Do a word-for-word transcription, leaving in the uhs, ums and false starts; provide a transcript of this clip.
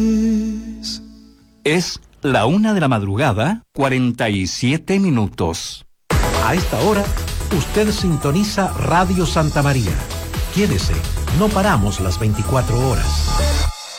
Es la una de la madrugada, cuarenta y siete minutos. A esta hora, usted sintoniza Radio Santa María. Quédese, no paramos las veinticuatro horas.